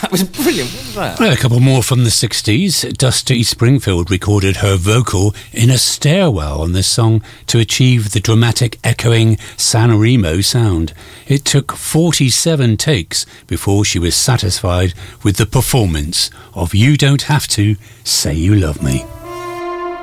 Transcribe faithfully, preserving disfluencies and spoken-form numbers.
That was brilliant. What was that? Well, a couple more from the sixties. Dusty Springfield recorded her vocal in a stairwell on this song to achieve the dramatic echoing San Remo sound. It took forty-seven takes before she was satisfied with the performance of You Don't Have to Say You Love Me.